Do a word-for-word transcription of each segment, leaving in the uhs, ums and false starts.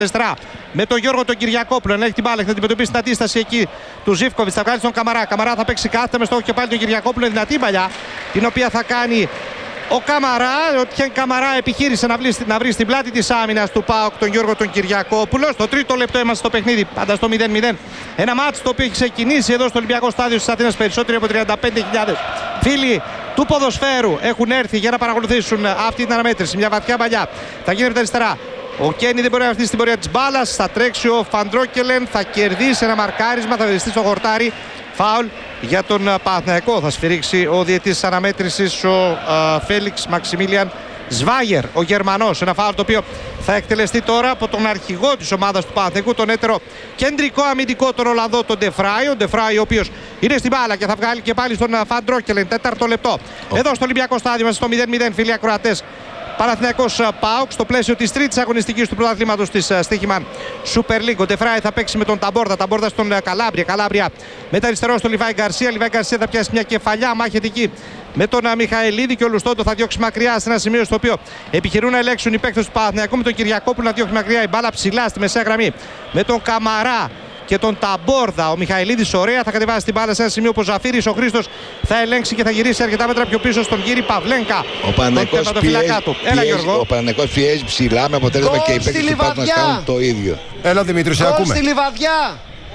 Αριστερά με τον Γιώργο τον Κυριακόπουλο. Να έχει την μπάλα, θα αντιμετωπίσει την αντίσταση εκεί του Ζίβκοβιτς. Θα βγάλει στον Καμαρά. Καμαρά θα παίξει κάθετα με στόχο και πάλι τον Κυριακόπουλο. Δυνατή παλιά την οποία θα κάνει ο Καμαρά. Ο Τιέν Καμαρά επιχείρησε να βρει, να βρει στην πλάτη της άμυνας του ΠΑΟΚ τον Γιώργο τον Κυριακόπουλο. Στο τρίτο λεπτό είμαστε στο παιχνίδι, πάντα στο μηδέν μηδέν. Ένα μάτς το οποίο έχει ξεκινήσει εδώ στο Ολυμπιακό Στάδιο της Αθήνας. Περισσότεροι από τριάντα πέντε χιλιάδες φίλοι του ποδοσφαίρου έχουν έρθει για να παρακολουθήσουν αυτή την αναμέτρηση. Μια βαθιά παλιά θα γίνει από τα αριστερά. Ο Κένι δεν μπορεί να αυτή στην πορεία της μπάλας. Θα τρέξει ο Φαντρόκελεν, θα κερδίσει ένα μαρκάρισμα, θα βριστεί στο χορτάρι. Φάουλ για τον Παναθηναϊκό. Θα σφυρίξει ο διαιτητής της αναμέτρησης, ο α, Φέλιξ Μαξιμίλιαν Σβάγερ, ο Γερμανός. Ένα φάουλ το οποίο θα εκτελεστεί τώρα από τον αρχηγό της ομάδας του Παναθηναϊκού, τον έτερο κεντρικό αμυντικό, τον Ολλανδό, τον Ντεφράι. Ο Ντεφράι, ο οποίος είναι στην μπάλα και θα βγάλει και πάλι στον Φαντρόκελεν. Τέταρτο λεπτό. Oh. Εδώ στο Ολυμπιακό Στάδιο, στο μηδέν μηδέν, φίλοι ακροατές. Παναθηναϊκός ΠΑΟΚ στο πλαίσιο της τρίτης αγωνιστικής του πρωταθλήματος της Στοίχημαν Super League. Ο Ντεφράι θα παίξει με τον Ταμπόρδα. Ταμπόρδα στον Καλάμπρια. Καλάμπρια με τα αριστερό στον Λιβάη Γκαρσία. Λιβάη Γκαρσία θα πιάσει μια κεφαλιά. Μάχεται εκεί με τον Μιχαηλίδη και ο Λουστόντο θα διώξει μακριά σε ένα σημείο στο οποίο επιχειρούν να ελέγξουν οι παίκτες του Παναθηναϊκού. Με τον Κυριακόπουλο να διώξει μακριά η μπάλα ψηλά στη μεσαία γραμμή. Με τον Καμαρά και τον Ταμπόρδα. Ο Μιχαηλίδης ωραία θα κατεβάσει την μπάλα σε ένα σημείο που ο Ζαφύρης, ο Χρήστος θα ελέγξει και θα γυρίσει αρκετά μέτρα πιο πίσω στον Γύρι Παυλένκα. Ο Παναθηναϊκός πιέζει, πιέζει, πιέζει ψηλά με αποτέλεσμα και οι παίκτες του ΠΑΟΚ να κάνουν το ίδιο. Έλα Δημήτρη, σε ακούμε. Γκολ στη Λιβαδιά.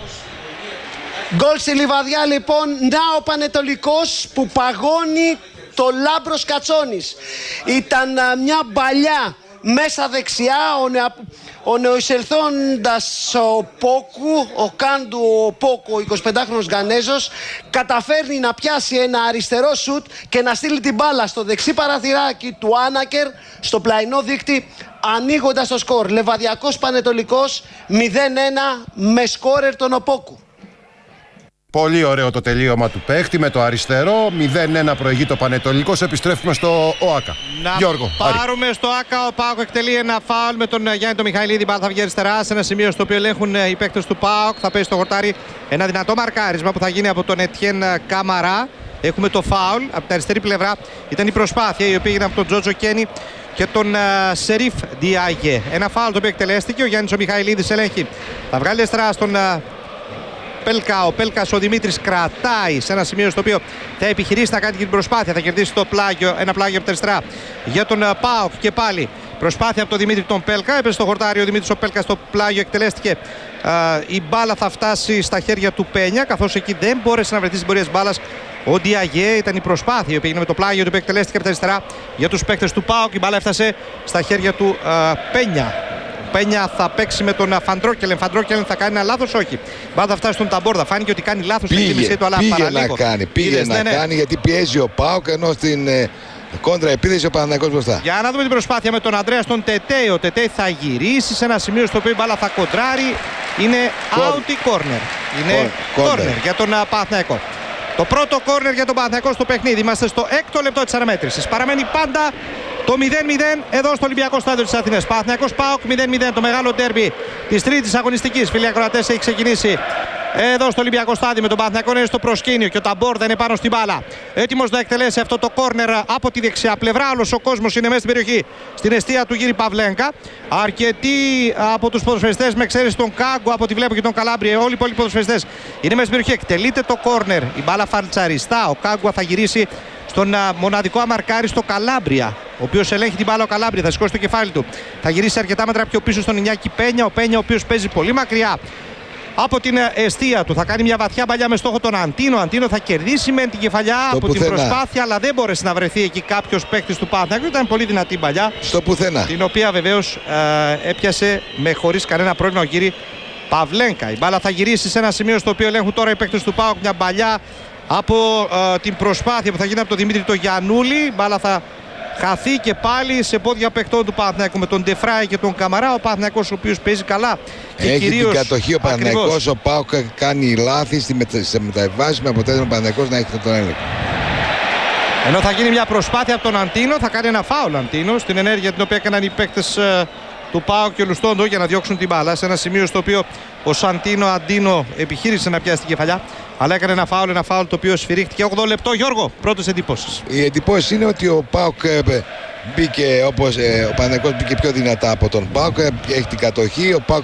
Γκολ στη Λιβαδιά λοιπόν. Να ο Πανετολικός που παγώνει το Λάμπρος Κατσόνης. Ήταν μια μπαλιά μέσα δεξιά, ο, νεα... ο νεοεισελθόντας ο Πόκου, ο Κάντου ο Πόκου, ο εικοσιπεντάχρονος Γανέζος, καταφέρνει να πιάσει ένα αριστερό σουτ και να στείλει την μπάλα στο δεξί παραθυράκι του Άνακερ, στο πλαϊνό δίκτυ, ανοίγοντας το σκορ. Λεβαδιακός Πανετολικός μηδέν ένα με σκόρερ τον Οπόκου. Πολύ ωραίο το τελείωμα του παίχτη με το αριστερό. μηδέν ένα προηγεί το Πανετολικός. Επιστρέφουμε στο ΟΑΚΑ. Να Γιώργο, πάρουμε Άρη. Στο ΟΑΚΑ. Ο ΠΑΟΚ εκτελεί ένα φάουλ με τον Γιάννη τον Μιχαηλίδη. Μπάλα θα βγει αριστερά σε ένα σημείο στο οποίο ελέγχουν οι παίκτες του ΠΑΟΚ. Θα πέσει στο χορτάρι ένα δυνατό μαρκάρισμα που θα γίνει από τον Ετιέν Καμαρά. Έχουμε το φάουλ από την αριστερή πλευρά. Ήταν η προσπάθεια η οποία έγινε από τον Τζότζο Κένι και τον uh, Σερίφ Διάγε. Ένα φάουλ το οποίο εκτελέστηκε. Ο Γιάννης ο Μιχαηλίδης ελέγχει. Θα βγάλει αριστερά στον uh, Πέλκα. Ο Πέλκας ο Δημήτρης κρατάει σε ένα σημείο στο οποίο θα επιχειρήσει να κάνει την προσπάθεια. Θα κερδίσει το πλάγιο, ένα πλάγιο από τα αριστερά για τον uh, ΠΑΟΚ και πάλι. Προσπάθεια από τον Δημήτρη τον Πέλκα. Έπεσε στο χορτάρι ο Δημήτρης ο Πέλκας στο πλάγιο. Εκτελέστηκε. Uh, η μπάλα θα φτάσει στα χέρια του Πένια, καθώς εκεί δεν μπόρεσε να βρεθεί στην πορεία της μπάλας ο Διαγέ. Ήταν η προσπάθεια η οποία έγινε με το πλάγιο του που εκτελέστηκε από τα αριστερά για τους παίκτες του ΠΑΟΚ. Η μπάλα έφτασε στα χέρια του uh, Πένια. Πένια θα παίξει με τον Φαντρόκελεν. Φαντρόκελεν θα κάνει ένα λάθος, όχι. Μπάλα θα φτάσει στον Ταμπόρδα. Φάνηκε ότι κάνει λάθος στην εκτίμησή του, αλλά πήγε παραλίγο. να κάνει, πήγε Είδες, να ναι, κάνει ναι. γιατί πιέζει ο ΠΑΟΚ ενώ στην ε, κόντρα επίθεση ο Παναθηναϊκός μπροστά. Για να δούμε την προσπάθεια με τον Ανδρέα στον Τετέι. Ο Τετέι θα γυρίσει σε ένα σημείο στο οποίο η μπάλα θα κοντράρει. Είναι out ή corner. Είναι corner για τον Παναθηναϊκό. Το πρώτο corner για τον Παναθηναϊκό στο παιχνίδι. Είμαστε στο έκτο λεπτό της αναμέτρησης. Παραμένει πάντα το μηδέν μηδέν εδώ στο Ολυμπιακό Στάδιο της Αθήνας. Παναθηναϊκός ΠΑΟΚ μηδέν μηδέν. Το μεγάλο ντέρμπι της τρίτης αγωνιστικής. Φίλοι ακροατές, έχει ξεκινήσει εδώ στο Ολυμπιακό Στάδιο με τον Παναθηναϊκό είναι στο προσκήνιο και ο Ταμπόρδα είναι πάνω στην μπάλα. Έτοιμος να εκτελέσει αυτό το κόρνερ από τη δεξιά πλευρά. Όλος ο κόσμος είναι μέσα στην περιοχή, στην εστία του Γύρι Παυλένκα. Αρκετοί από τους ποδοσφαιριστές, με εξαίρεση τον Κάγκο, από ό,τι βλέπω και τον Καλάμπρια, όλοι οι υπόλοιποι ποδοσφαιριστές είναι μέσα στην περιοχή. Εκτελείται το κόρνερ. Η μπάλα φαλτσαριστά. Ο Κάγκο θα γυρίσει στον α, μοναδικό αμαρκάριστο Καλάμπρια, ο οποίος ελέγχει την μπάλα ο Καλάμπρια. Θα σηκώσει το κεφάλι του. Θα γυρίσει αρκετά μέτρα πιο πίσω στον Ινιάκη Πένια. Ο Πένια, ο οποίος παίζει πολύ μακριά από την εστία του. Θα κάνει μια βαθιά μπαλιά με στόχο τον Αντίνο. Ο Αντίνο θα κερδίσει με την κεφαλιά στο από πουθενά. την προσπάθεια, αλλά δεν μπόρεσε να βρεθεί εκεί κάποιος παίκτης του Παναθηναϊκού. Ήταν πολύ δυνατή μπαλιά. Στο πουθενά. Την οποία βεβαίως ε, έπιασε με χωρίς κανένα πρόβλημα ο Γύρι Παυλένκα. Η μπάλα θα γυρίσει σε ένα σημείο στο οποίο ελέγχουν τώρα οι παίκτες του ΠΑΟΚ. Μια μπαλιά από ε, την προσπάθεια που θα γίνει από τον Δημήτρη το Γιαννούλη. Η μπάλα θα χαθεί και πάλι σε πόδια παιχτών του Παναθηναϊκού με τον Ντεφράι και τον Καμαρά. Ο Παναθηναϊκός ο οποίος παίζει καλά. Και έχει κυρίως, την κατοχή ο Παναθηναϊκός. Ο ΠΑΟΚ κάνει λάθη σε μεταβάσεις με αποτέλεσμα ο Παναθηναϊκός να έχει τον έλεγχο. Ενώ θα γίνει μια προσπάθεια από τον Αντίνο, θα κάνει ένα φάουλ Αντίνο στην ενέργεια την οποία έκαναν οι παίκτες ε, του ΠΑΟΚ και ο Λουστόντο για να διώξουν την μπάλα. Σε ένα σημείο στο οποίο ο Σαντίνο Αντίνο επιχείρησε να πιάσει την κεφαλιά, αλλά έκανε ένα φάουλ, ένα φάουλ το οποίο σφυρίχτηκε. ογδόη λεπτό. Γιώργο, πρώτες εντυπώσεις. Η εντυπώση είναι ότι ο ΠΑΟΚ μπήκε όπως ε, ο Παναθηναϊκός μπήκε πιο δυνατά από τον ΠΑΟΚ, έχει την κατοχή. Ο ΠΑΟΚ